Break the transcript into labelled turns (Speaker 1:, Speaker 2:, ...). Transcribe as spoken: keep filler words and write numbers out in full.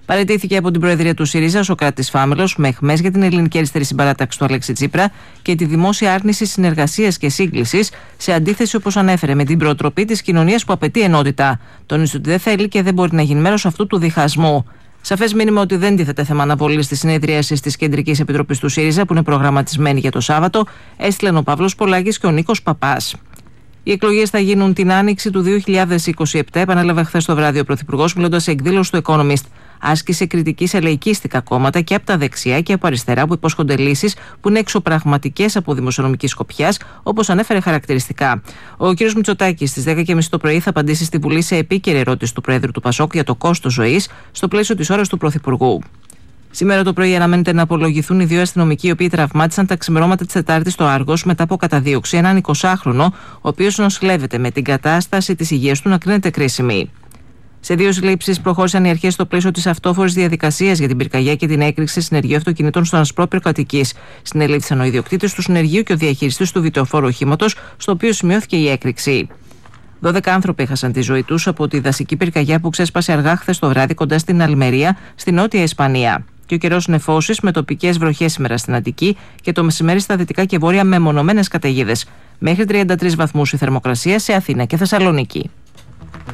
Speaker 1: Παραιτήθηκε από την Προεδρία του ΣΥΡΙΖΑ ο Σωκράτης Φάμελος με αιχμές για την ελληνική αριστερή συμπαράταξη του Αλέξη Τσίπρα και τη δημόσια άρνηση συνεργασίας και σύγκλησης, σε αντίθεση, όπως ανέφερε, με την προοτροπή της κοινωνίας που απαιτεί ενότητα. Τόνισε ότι δεν θέλει και δεν μπορεί να γίνει μέρος αυτού του διχασμού. Σαφές μήνυμα ότι δεν τίθεται θέμα αναβολής της συνεδρίασης της Κεντρικής Επιτροπής του ΣΥΡΙΖΑ, που είναι προγραμματισμένη για το Σάββατο, έστειλαν ο Παύλος Πολάκης και ο Νίκος Παπάς. Οι εκλογές θα γίνουν την άνοιξη του δύο χιλιάδες είκοσι επτά, επανέλαβε χθες το βράδυ ο Πρωθυπουργός, μιλώντας σε εκδήλωση του Economist. Άσκησε κριτική σε λαϊκίστικα κόμματα και από τα δεξιά και από αριστερά που υπόσχονται λύσεις που είναι εξωπραγματικές από δημοσιονομική σκοπιάς, όπως ανέφερε χαρακτηριστικά. Ο κ. Μητσοτάκης στις δέκα και μισή το πρωί θα απαντήσει στη Βουλή σε επίκαιρη ερώτηση του Προέδρου του Πασόκ για το κόστος ζωής στο πλαίσιο της ώρας του Πρωθυπουργού. Σήμερα το πρωί αναμένεται να απολογηθούν οι δύο αστυνομικοί οι οποίοι τραυμάτισαν τα ξημερώματα της Τετάρτης στο Άργος μετά από καταδίωξη έναν εικοσάχρονο, ο οποίος νοσηλεύεται με την κατάσταση της υγείας του να κρίνεται κρίσιμη. Σε δύο συλλήψεις προχώρησαν οι αρχές στο πλαίσιο της αυτόφορης διαδικασίας για την πυρκαγιά και την έκρηξη συνεργείου αυτοκινήτων στον Ασπρόπυργο Αττικής. Συνελήφθησαν ο ιδιοκτήτης του συνεργείου και ο διαχειριστής του βιτεοφόρου οχήματος, στο οποίο σημειώθηκε η έκρηξη. Δώδεκα άνθρωποι έχασαν τη ζωή τους από τη δασική πυρκαγιά που ξέσπασε αργά χθες το βράδυ κοντά στην Αλμερία, στη Νότια Ισπανία. Και ο καιρός νεφώσεις με τοπικές βροχές σήμερα στην Αττική και το μεσημέρι στα δυτικά και βόρεια με μονομένες καταιγίδες. Μέχρι τριάντα τρεις βαθμούς η θερμοκρασία σε Αθήνα και Θεσσαλονίκη.